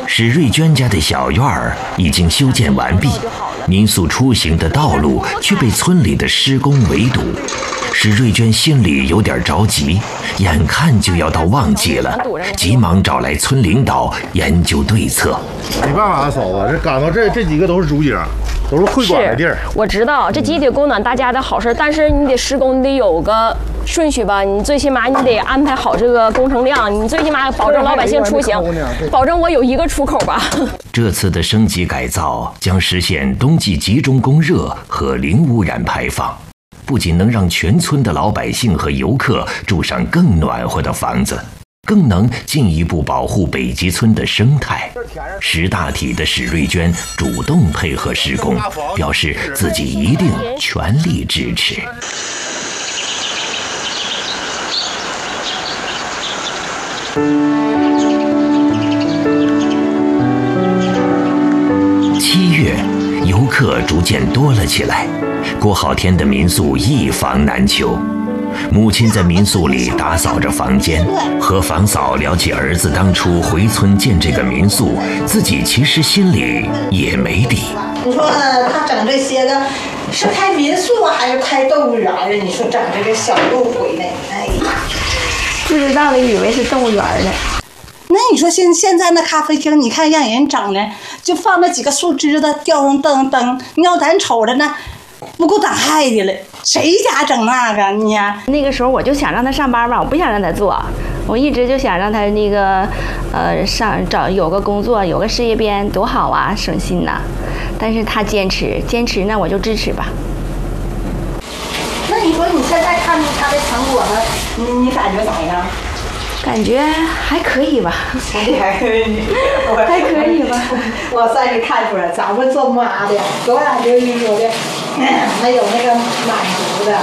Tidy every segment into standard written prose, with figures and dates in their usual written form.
史瑞娟家的小院儿已经修建完毕，民宿出行的道路却被村里的施工围堵。史瑞娟心里有点着急，眼看就要到旺季了，急忙找来村领导研究对策。 没办法啊，嫂子，这赶到这几个都是主景，都是会馆的地儿。 我知道这集体供暖大家的好事，但是你得施工，你得有个顺序吧，你最起码你得安排好这个工程量，你最起码保证老百姓出行，保证我有一个出口吧。 这次的升级改造将实现冬季集中供热和零污染排放，不仅能让全村的老百姓和游客住上更暖和的房子，更能进一步保护北极村的生态。识大体的史瑞娟主动配合施工，表示自己一定全力支持。7月，游客逐渐多了起来，过好天的民宿一房难求。母亲在民宿里打扫着房间，和房嫂聊起儿子当初回村建这个民宿，自己其实心里也没底。 你说他整这些个是开民宿还是开动物园啊？你说整这个小路回来，哎呀， 不知道的以为是动物园呢。 那你说现在那咖啡厅，你看让人整的，就放那几个树枝子，吊上灯，你要咱瞅着呢，不够挡害的了。谁家整那个你呀？ 那个时候我就想让他上班吧，我不想让他做，我一直就想让他那个有个工作，有个事业编，多好啊，省心呐。但是他坚持，那我就支持吧。 那你说你现在看他的成果呢，你感觉咋样？ 感觉还可以吧， 还可以吧。我算是看出来，咱们做妈的，多少就是说的，没有那个满足的。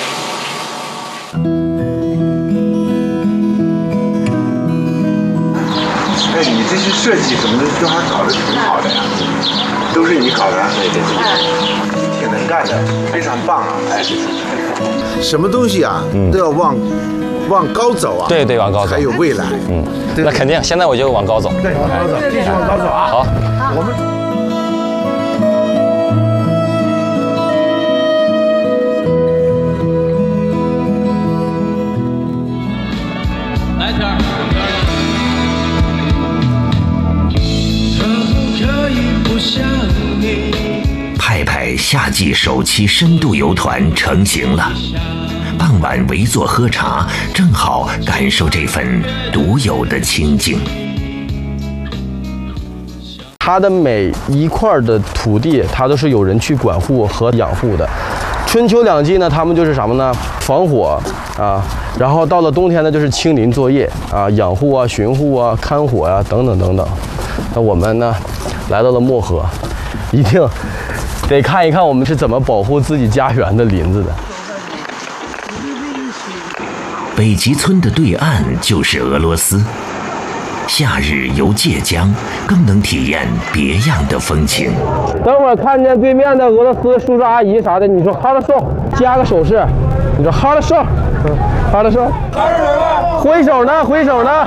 哎，你这些设计什么的都还搞得挺好的呀，都是你搞的，对，挺能干的，非常棒啊！哎，什么东西啊，都要往高走啊！ 对，往高走， 还有未来。 那肯定。现在我就往高走。 对，往高走，继续往高走啊！ 好， 我们。 来一圈。 派派夏季首期深度游团成型了。傍晚围坐喝茶，正好感受这份独有的清静。 它的每一块的土地，它都是有人去管护和养护的。春秋两季呢，他们就是什么呢？防火啊，然后到了冬天呢，就是清林作业啊，养护啊、巡护啊、看火啊等等等等。那我们呢，来到了漠河，一定得看一看我们是怎么保护自己家园的林子的。 北极村的对岸就是俄罗斯，夏日游界江更能体验别样的风情。 等会儿看见对面的俄罗斯叔叔阿姨啥的，你说哈了手，加个手势，你说哈了手，哈了手，挥手呢，挥手呢。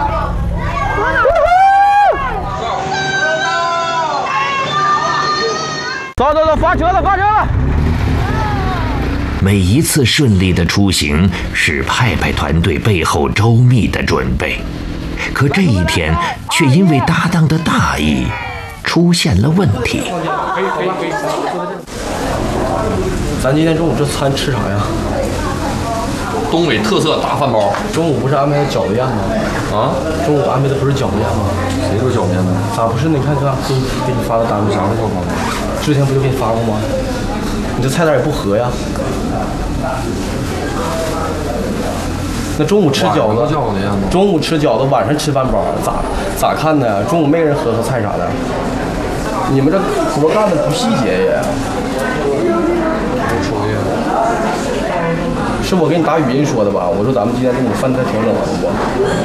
走，发车了，发车了！ 每一次顺利的出行是派派团队背后周密的准备，可这一天却因为搭档的大意出现了问题。 咱今天中午这餐吃啥呀？ 东北特色大饭包。 中午不是安排的饺子宴吗？啊？中午安排的不是饺子宴吗？ 谁说饺面呢？ 咋不是？你看，给你发的单子啥的？之前不就给你发过吗？你这菜单也不合呀。那中午吃饺子，中午吃饺子，晚上吃饭包，咋看呢？中午没人喝菜啥的。你们这活干的不细节也。是我给你打语音说的吧？我说咱们今天中午饭菜挺冷的不？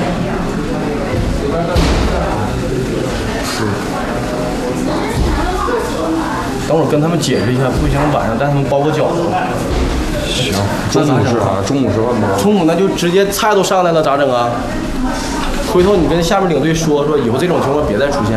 是。等会儿跟他们解释一下，不行晚上带他们包个饺子。 行，中午是啥？中午是饭包。 中午那就直接菜都上来了，咋整啊？回头你跟下面领队说，以后这种情况别再出现。